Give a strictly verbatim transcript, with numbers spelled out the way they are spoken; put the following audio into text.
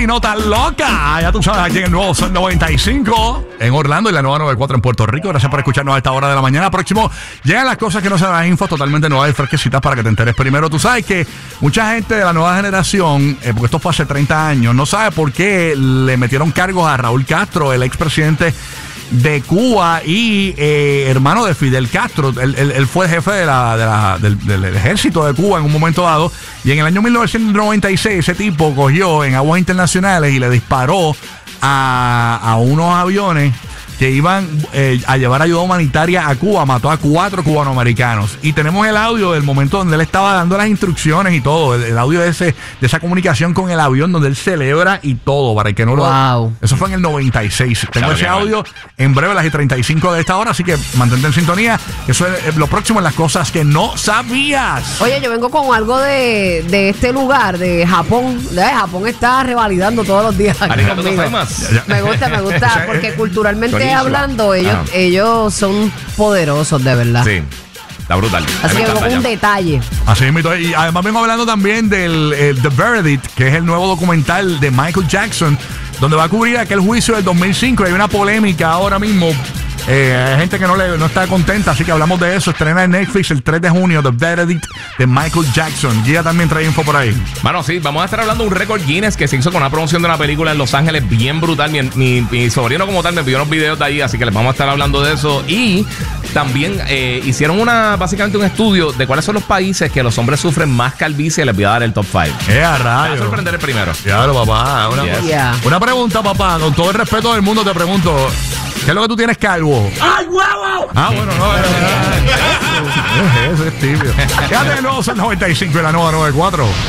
y Nota Loca. Ya tú sabes, aquí en el nuevo Sol noventa y cinco en Orlando y la nueva noventa y cuatro en Puerto Rico. Gracias por escucharnos a esta hora de la mañana. Próximo, llegan las cosas que no se dan info totalmente nuevas y fresquecitas para que te enteres primero. Tú sabes que mucha gente de la nueva generación, eh, porque esto fue hace treinta años, no sabe por qué le metieron cargos a Raúl Castro, el expresidente de Cuba y eh, hermano de Fidel Castro. Él, él, él fue jefe de la, de la, del, del ejército de Cuba en un momento dado, y en el año mil novecientos noventa y seis ese tipo cogió en aguas internacionales y le disparó a, a unos aviones que iban eh, a llevar ayuda humanitaria a Cuba. Mató a cuatro cubanoamericanos. Y tenemos el audio del momento donde él estaba dando las instrucciones y todo. El, el audio de, ese, de esa comunicación con el avión donde él celebra y todo. Para el que no wow. lo... Eso fue en el noventa y seis. Tengo claro, ese claro. audio en breve a las treinta y cinco de esta hora. Así que mantente en sintonía. Eso es lo próximo en las cosas que no sabías. Oye, yo vengo con algo de, de este lugar, de Japón. ¿Eh? Japón está revalidando todos los días aquí Arigato conmigo. gozaimasu. Me gusta, me gusta, porque culturalmente Konnichiwa. hablando, ellos, Ah. ellos son poderosos, de verdad. Sí, está brutal. Así Me que vengo encanta con un ya. detalle. Así mismo. Y además vengo hablando también del eh, The Verdict, que es el nuevo documental de Michael Jackson, donde va a cubrir aquel juicio del dos mil cinco. Hay una polémica ahora mismo. Eh, hay gente que no, le, no está contenta, así que hablamos de eso. Estrena en Netflix el tres de junio, The Verdict de Michael Jackson. Gia también trae info por ahí. Bueno, sí, vamos a estar hablando de un récord Guinness que se hizo con una promoción de una película en Los Ángeles bien brutal. Mi, mi, mi sobrino como tal me pidió unos videos de ahí, así que les vamos a estar hablando de eso. Y también eh, hicieron una básicamente un estudio de cuáles son los países que los hombres sufren más calvicie. Les voy a dar el top cinco. Eh, a Me va a rayos. sorprender el primero. Claro, papá. Una, Yes. Yeah. una pregunta, papá. Con todo el respeto del mundo te pregunto, ¿qué es lo que tú tienes calvo? ¡Ay, huevo! Ah, bueno, no. eh, eh, eh, Ese es tibio. Quédate de nuevo, son noventa y cinco y la nueva noventa y cuatro.